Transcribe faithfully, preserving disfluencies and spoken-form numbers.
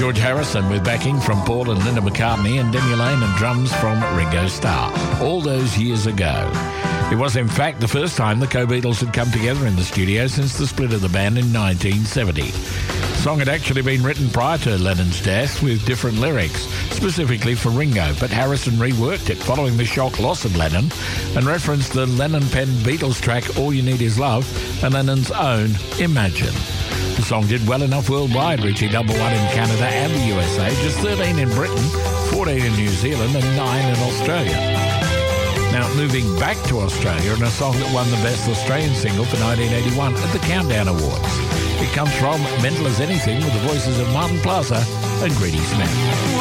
George Harrison with backing from Paul and Linda McCartney and Demi Lane and drums from Ringo Starr, all those years ago. It was, in fact, the first time the Co-Beatles had come together in the studio since the split of the band in nineteen seventy. The song had actually been written prior to Lennon's death with different lyrics, specifically for Ringo, but Harrison reworked it following the shock loss of Lennon and referenced the Lennon-penned Beatles track All You Need Is Love and Lennon's own Imagine. The song did well enough worldwide, reaching number one in Canada and the U S A, just thirteen in Britain, fourteen in New Zealand and nine in Australia. Now, moving back to Australia, and a song that won the Best Australian Single for nineteen eighty-one at the Countdown Awards. It comes from Mental as Anything with the voices of Martin Plaza and Greedy Smith.